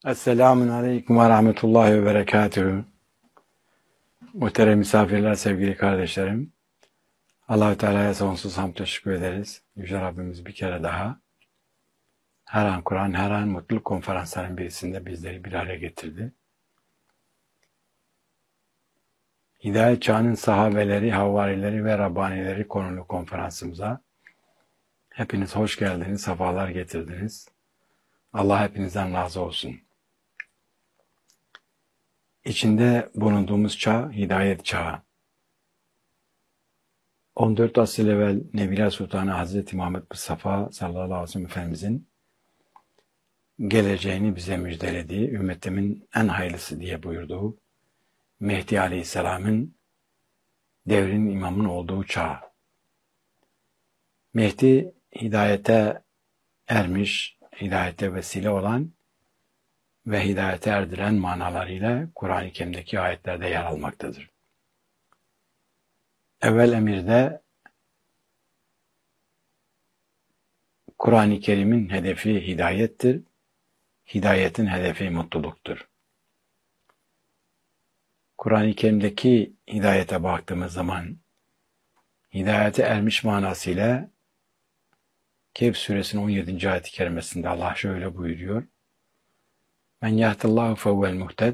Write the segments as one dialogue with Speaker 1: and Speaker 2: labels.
Speaker 1: Esselamun Aleyküm ve Rahmetullahi ve Berekatühü. Muhterem misafirler, sevgili kardeşlerim. Allah-u Teala'ya sonsuz hamd teşekkür ederiz. Yüce Rabbimiz bir kere daha her an Kur'an, her an mutluluk konferanslarının birisinde bizleri bir araya getirdi. Hidayet çağının sahabeleri, havarileri ve Rabbanileri konulu konferansımıza hepiniz hoş geldiniz, sefalar getirdiniz. Allah hepinizden razı olsun. İçinde bulunduğumuz çağ, hidayet çağı. 14 asır evvel Nebiler Sultanı Hazreti Muhammed Mustafa sallallahu aleyhi ve sellem Efendimizin geleceğini bize müjdelediği, ümmetimin en hayırlısı diye buyurduğu Mehdi Aleyhisselam'ın devrin imamın olduğu çağ. Mehdi hidayete ermiş, hidayete vesile olan ve hidayete erdiren manalarıyla Kur'an-ı Kerim'deki ayetlerde yer almaktadır. Evvel emirde Kur'an-ı Kerim'in hedefi hidayettir, hidayetin hedefi mutluluktur. Kur'an-ı Kerim'deki hidayete baktığımız zaman hidayete ermiş manasıyla Kehf suresinin 17. ayet-i kerimesinde Allah şöyle buyuruyor. Men yahdillahu fevvel muhted.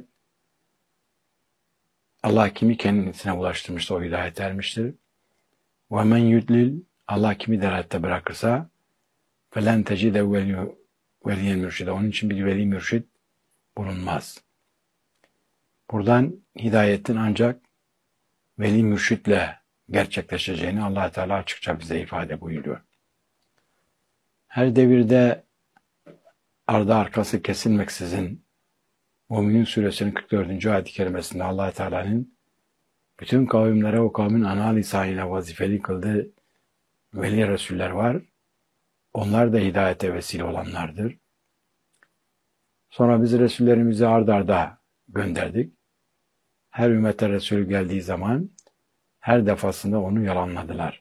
Speaker 1: Allah kimi kendisine ulaştırmışsa o hidayete ermiştir. Ve men yudlil. Allah kimi delalette bırakırsa felen tecide veliyen mürşide. Onun için bir veli mürşid bulunmaz. Buradan hidayetin ancak veli mürşidle gerçekleşeceğini Allah Teala açıkça bize ifade buyuruyor. Her devirde ardı arkası kesilmeksizin Mü'minun suresinin 44. ayet-i kerimesinde Allah Teala'nın bütün kavimlere o kavmin ana lisanıyla vazifeli kıldığı veli resuller var. Onlar da hidayete vesile olanlardır. Sonra biz resullerimizi ard arda gönderdik. Her ümmete resul geldiği zaman her defasında onu yalanladılar.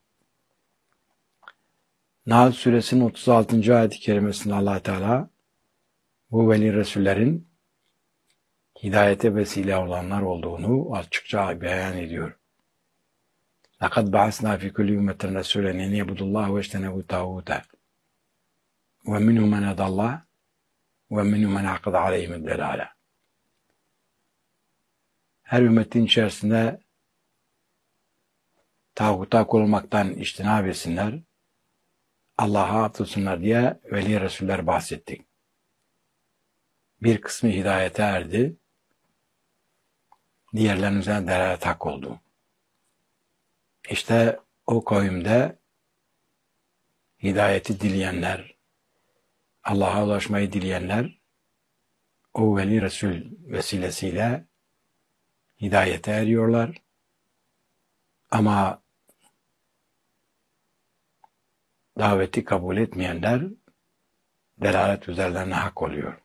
Speaker 1: Nahl suresinin 36. ayet-i kerimesinde Allah Teala bu veli resullerin hidayete vesile olanlar olduğunu açıkça beyan ediyor. لَقَدْ بَعَثْنَا فِي كُلِّ أُمَّةٍ رَسُولًا اَنْ يَعْبُدُوا اللّٰهَ وَاجْتَنِبُوا الطَّاغُوتَ وَمِنْهُمْ مَنْ هَدَى اللّٰهَ وَمِنْهُمْ مَنْ حَقَّتْ عَلَيْهِمُ الضَّلَالَةُ. Her ümmetin içerisinde tağuta kulmaktan içtinab etsinler, Allah'a atılsınlar diye veli resuller bahsettik. Bir kısmı hidayete erdi, diğerlerinin üzerine delalet hak oldu. İşte o kavimde hidayeti dileyenler, Allah'a ulaşmayı dileyenler, o veli resul vesilesiyle hidayete eriyorlar. Ama daveti kabul etmeyenler delalet üzerlerine hak oluyor.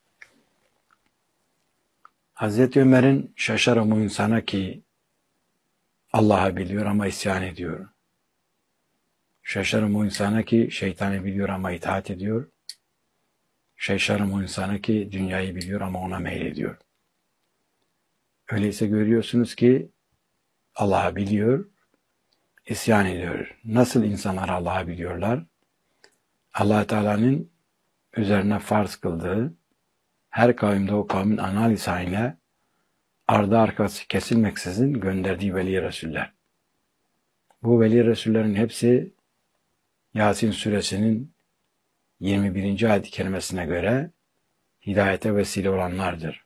Speaker 1: Hazreti Ömer'in şaşarım o insana ki Allah'ı biliyor ama isyan ediyor. Şaşarım o insana ki şeytanı biliyor ama itaat ediyor. Şaşarım o insana ki dünyayı biliyor ama ona meylediyor. Öyleyse görüyorsunuz ki Allah'ı biliyor, isyan ediyor. Nasıl insanlar Allah'ı biliyorlar? Allah Teala'nın üzerine farz kıldığı her kavimde o kavmin ana lisanıyla ardı arkası kesilmeksizin gönderdiği veli resuller. Bu veli resullerin hepsi Yasin suresinin 21. ayet-i kerimesine göre hidayete vesile olanlardır.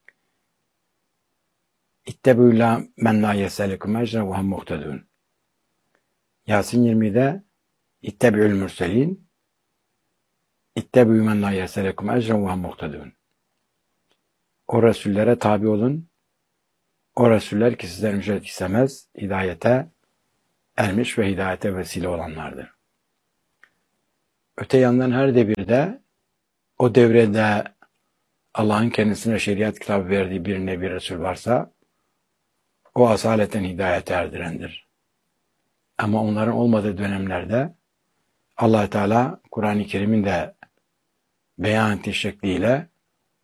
Speaker 1: İttebu'la men la yes'elekum ecren ve hum muhtedun. Yasin 20'de İttebu'l mürselin İttebu men la yes'elekum ecren ve hum muhtedun. O resullere tabi olun. O resuller ki sizden ücret istemez, hidayete ermiş ve hidayete vesile olanlardır. Öte yandan her devirde o devrede Allah'ın kendisine şeriat kitabı verdiği bir nebi resul varsa o asaleten hidayete erdirendir. Ama onların olmadığı dönemlerde Allah Teala Kur'an-ı Kerim'in de beyan ettiği şekliyle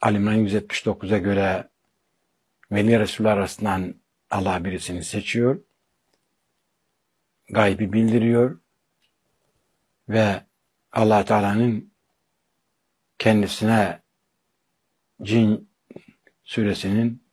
Speaker 1: Ali İmran 179'a göre Veli Resuller arasından Allah birisini seçiyor, gaybi bildiriyor ve Allah Teala'nın kendisine Cin suresinin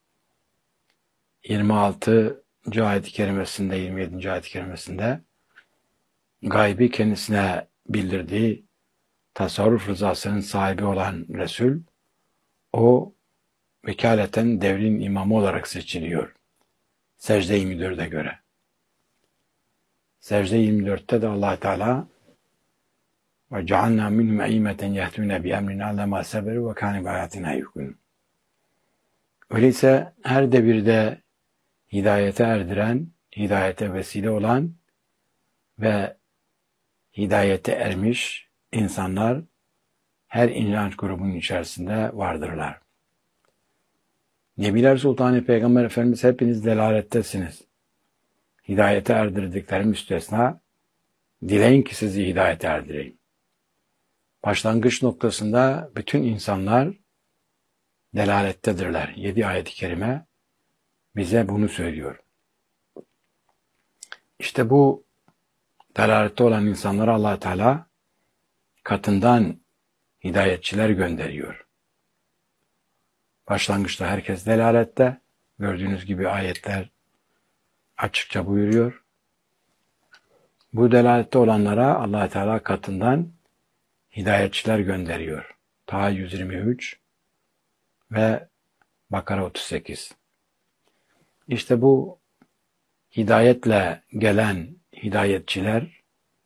Speaker 1: 26. ayet-i kerimesinde, 27. ayet-i kerimesinde gaybi kendisine bildirdiği tasarruf rızasının sahibi olan Resul, o vekaleten devrin imamı olarak seçiliyor. Secde 24'e göre. Secde 24'te de Allah Teala ve cealna minhum e'immeten yehdûne bi emrina lemâ seberu ve kâne bi âyatina yuqinûn. Öyleyse her devirde hidayete erdiren, hidayete vesile olan ve hidayete ermiş insanlar her inanç grubunun içerisinde vardırlar. Nebiler Sultanı Peygamber Efendimiz hepiniz delalettesiniz. Hidayete erdirdikleri müstesna, dileyin ki sizi hidayete erdireyim. Başlangıç noktasında bütün insanlar delalettedirler. 7 ayet-i kerime bize bunu söylüyor. İşte bu delalette olan insanlara Allah Teala katından hidayetçiler gönderiyor. Başlangıçta herkes delalette. Gördüğünüz gibi ayetler açıkça buyuruyor. Bu delalette olanlara Allah Teala katından hidayetçiler gönderiyor. Taha 123 ve Bakara 38. İşte bu hidayetle gelen hidayetçiler,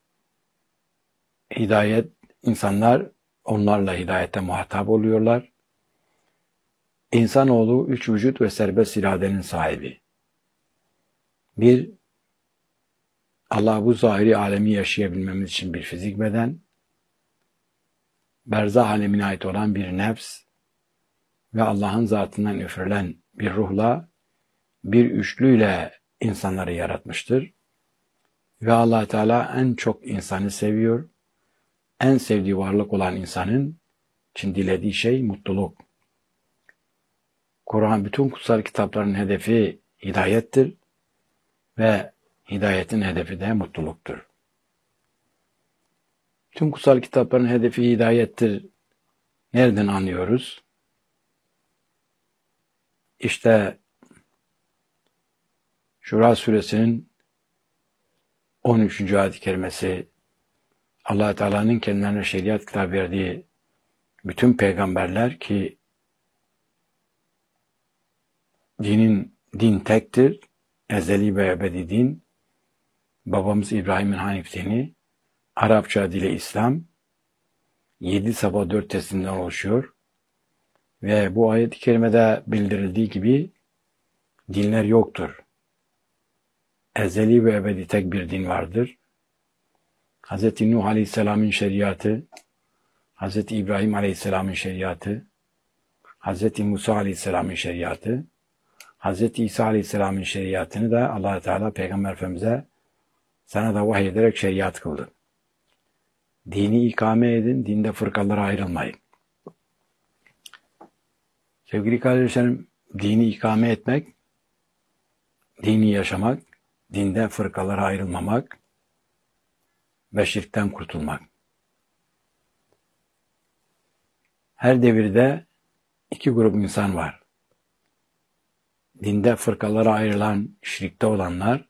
Speaker 1: insanlar onlarla hidayete muhatap oluyorlar. İnsanoğlu 3 vücut ve serbest iradenin sahibi. Bir, Allah bu zahiri alemi yaşayabilmemiz için bir fizik beden, berzah alemine ait olan bir nefs ve Allah'ın zatından üfürülen bir ruhla, bir üçlüyle insanları yaratmıştır. Ve Allah Teala en çok insanı seviyor. En sevdiği varlık olan insanın için dilediği şey mutluluk. Kur'an bütün kutsal kitapların hedefi hidayettir ve hidayetin hedefi de mutluluktur. Tüm kutsal kitapların hedefi hidayettir. Nereden anlıyoruz? İşte Şura suresinin 13. ayet-i kerimesi, Allah Teala'nın kendilerine şeriat kitabı verdiği bütün peygamberler ki din tektir, ezeli ve ebedi din, babamız İbrahim'in Hanif dini, Arapça dili İslam, 7 sabah 4 teslimden oluşuyor ve bu ayet-i kerimede bildirildiği gibi dinler yoktur. Ezeli ve ebedi tek bir din vardır. Hz. Nuh Aleyhisselam'ın şeriatı, Hz. İbrahim Aleyhisselam'ın şeriatı, Hz. Musa Aleyhisselam'ın şeriatı, Hz. İsa Aleyhisselam'ın şeriatını da Allah Teala Peygamber Efendimiz'e sana da vahiy ederek şeriat kıldı. Dini ikame edin, dinde fırkalara ayrılmayın. Sevgili kardeşlerim, dini ikame etmek, dini yaşamak, dinde fırkalara ayrılmamak ve şirkten kurtulmak. Her devirde 2 grup insan var. Dinde fırkalara ayrılan, şirkte olanlar,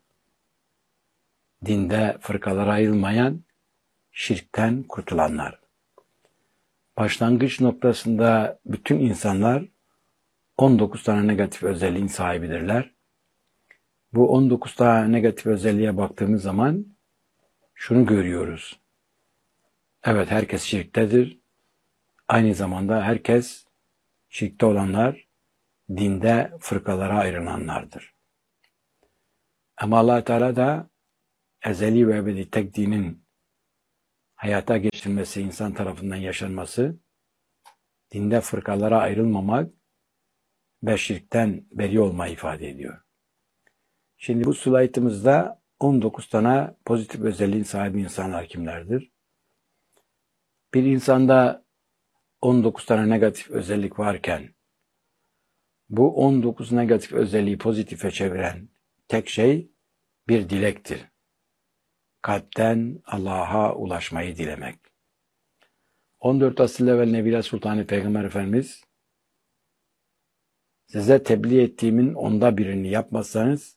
Speaker 1: dinde fırkalara ayrılmayan, şirkten kurtulanlar. Başlangıç noktasında bütün insanlar 19 tane negatif özelliğin sahibidirler. Bu 19 tane negatif özelliğe baktığımız zaman şunu görüyoruz. Evet, herkes şirktedir. Aynı zamanda herkes şirkte olanlar dinde fırkalara ayrılanlardır. Ama Allah Teala da ezeli ve ebedi tek dinin hayata geçirilmesi, insan tarafından yaşanması, dinde fırkalara ayrılmamak ve şirkten beri olmayı ifade ediyor. Şimdi bu slaytımızda 19 tane pozitif özelliğin sahibi insanlar kimlerdir? Bir insanda 19 tane negatif özellik varken bu 19 negatif özelliği pozitife çeviren tek şey bir dilektir. Kalpten Allah'a ulaşmayı dilemek. 14 asıl evvel Nebile Sultanı Peygamber Efendimiz size tebliğ ettiğimin 1/10'ını yapmazsanız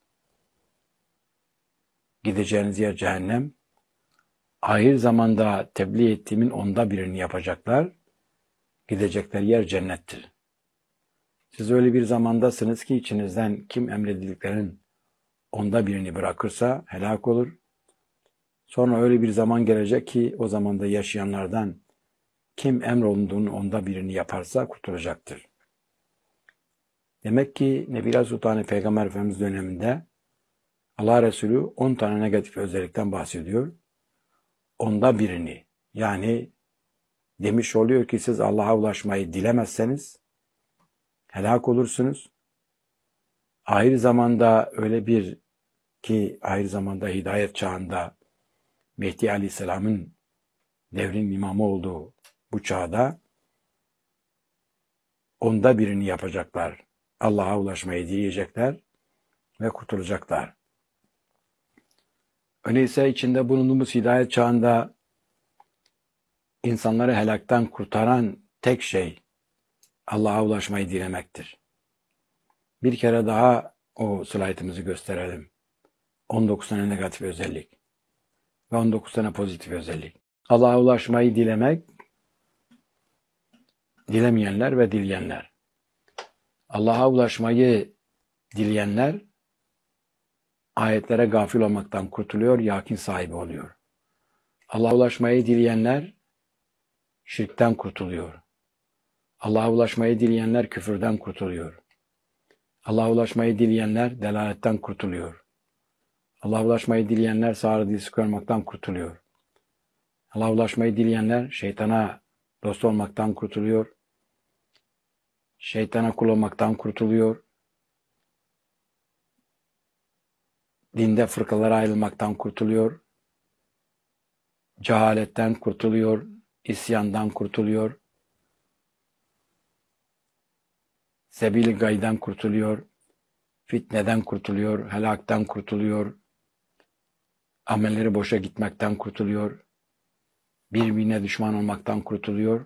Speaker 1: gideceğiniz yer cehennem. Ahir zamanda tebliğ ettiğimin 1/10'ını yapacaklar. Gidecekleri yer cennettir. Siz öyle bir zamandasınız ki içinizden kim emredildiklerinin 1/10'ini bırakırsa helak olur. Sonra öyle bir zaman gelecek ki o zamanda yaşayanlardan kim emrolunduğunun 1/10'ini yaparsa kurtulacaktır. Demek ki Nebile Sultanı Peygamber Efendimiz döneminde Allah Resulü 10 tane negatif özellikten bahsediyor. 1/10'ini yani demiş oluyor ki siz Allah'a ulaşmayı dilemezseniz helak olursunuz. Ahir zamanda öyle bir ki ahir zamanda hidayet çağında Mehdi Aleyhisselam'ın devrin imamı olduğu bu çağda 1/10'ini yapacaklar. Allah'a ulaşmayı dileyecekler ve kurtulacaklar. Öyleyse içinde bulunduğumuz hidayet çağında insanları helaktan kurtaran tek şey Allah'a ulaşmayı dilemektir. Bir kere daha o slaytımızı gösterelim. 19 tane negatif özellik ve 19 tane pozitif özellik. Allah'a ulaşmayı dilemek, dilemeyenler ve dileyenler. Allah'a ulaşmayı dileyenler ayetlere gafil olmaktan kurtuluyor, yakin sahibi oluyor. Allah'a ulaşmayı dileyenler şirkten kurtuluyor. Allah'a ulaşmayı dileyenler küfürden kurtuluyor. Allah'a ulaşmayı dileyenler delaletten kurtuluyor. Allah'a ulaşmayı dileyenler sağır dilsi görmekten kurtuluyor. Allah'a ulaşmayı dileyenler şeytana dost olmaktan kurtuluyor. Şeytana kul olmaktan kurtuluyor. Dinde fırkalara ayrılmaktan kurtuluyor. Cehaletten kurtuluyor. İsyandan kurtuluyor. Sebil-i gayden kurtuluyor. Fitneden kurtuluyor. Helaktan kurtuluyor. Amelleri boşa gitmekten kurtuluyor. Birbirine düşman olmaktan kurtuluyor.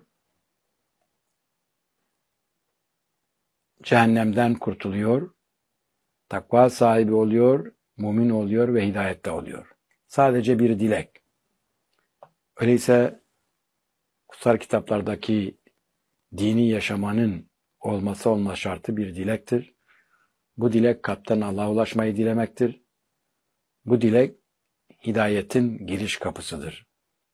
Speaker 1: Cehennemden kurtuluyor. Takva sahibi oluyor. Mümin oluyor ve hidayette oluyor. Sadece bir dilek. Öyleyse kutsal kitaplardaki dini yaşamanın olmazsa olmaz şartı bir dilektir. Bu dilek kalpten Allah'a ulaşmayı dilemektir. Bu dilek hidayetin giriş kapısıdır.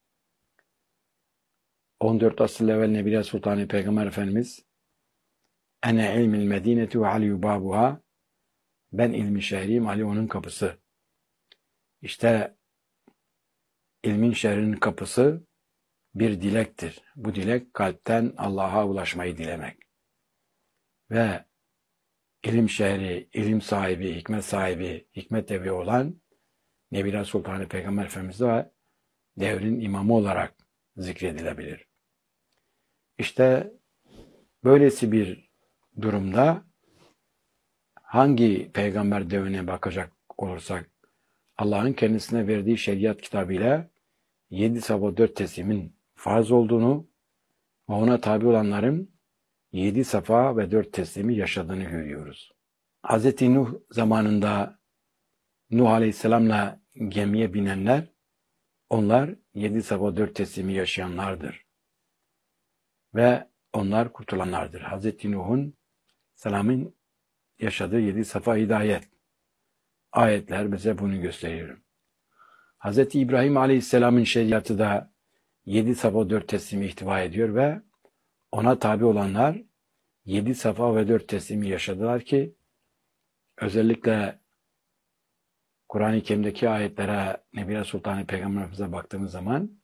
Speaker 1: 14 asıl evvel Nebile Sultanı Peygamber Efendimiz Ene ilmil medinetu ve aliyu babuha, ben ilmi şehriyim, Ali onun kapısı. İşte ilmin şehrinin kapısı bir dilektir. Bu dilek kalpten Allah'a ulaşmayı dilemek. Ve ilim şehri, ilim sahibi, hikmet evi olan Nebile Sultanı Peygamber Efendimiz de devrin imamı olarak zikredilebilir. İşte böylesi bir durumda hangi peygamber devrine bakacak olursak Allah'ın kendisine verdiği şeriat kitabıyla 7 sabah 4 teslimin farz olduğunu ve ona tabi olanların 7 safa ve 4 teslimi yaşadığını görüyoruz. Hz. Nuh zamanında Nuh Aleyhisselam'la gemiye binenler, onlar 7 safa 4 teslimi yaşayanlardır. Ve onlar kurtulanlardır. Hz. Nuh'un selamın yaşadığı 7 safa hidayet. Ayetler bize bunu gösteriyor. Hz. İbrahim Aleyhisselam'ın şeriatı da 7 safa 4 teslimi ihtiva ediyor ve ona tabi olanlar 7 safa ve 4 teslimi yaşadılar ki özellikle Kur'an-ı Kerim'deki ayetlere Nebile Sultanı Peygamberimize baktığımız zaman